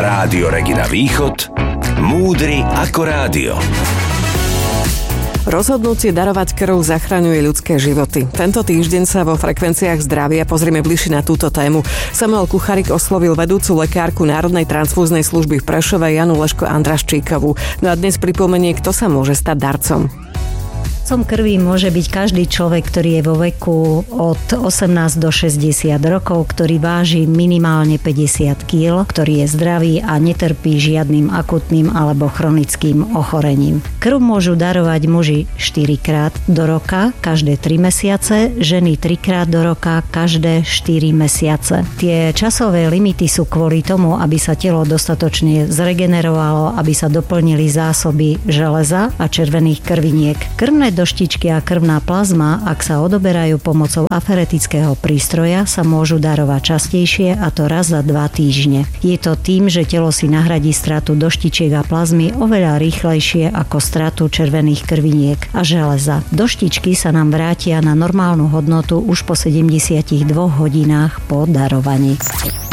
Rádio Regina Východ, múdry ako rádio. Rozhodnúť si darovať krv zachraňuje ľudské životy. Tento týždeň sa vo Frekvenciách zdravia pozrieme bližšie na túto tému. Samuel Kucharík oslovil vedúcu lekárku Národnej transfúznej služby v Prešove Janu Leško Andraščíkovú. No a dnes pripomenie, kto sa môže stať darcom. Darcom krvi môže byť každý človek, ktorý je vo veku od 18 do 60 rokov, ktorý váži minimálne 50 kg, ktorý je zdravý a netrpí žiadnym akutným alebo chronickým ochorením. Krv môžu darovať muži 4-krát do roka, každé 3 mesiace, ženy 3-krát do roka, každé 4 mesiace. Tie časové limity sú kvôli tomu, aby sa telo dostatočne zregenerovalo, aby sa doplnili zásoby železa a červených krviniek. Krvné doštičky a krvná plazma, ak sa odoberajú pomocou aferetického prístroja, sa môžu darovať častejšie, a to raz za 2 týždne. Je to tým, že telo si nahradí stratu doštičiek a plazmy oveľa rýchlejšie ako stratu červených krviniek a železa. Doštičky sa nám vrátia na normálnu hodnotu už po 72 hodinách po darovaní.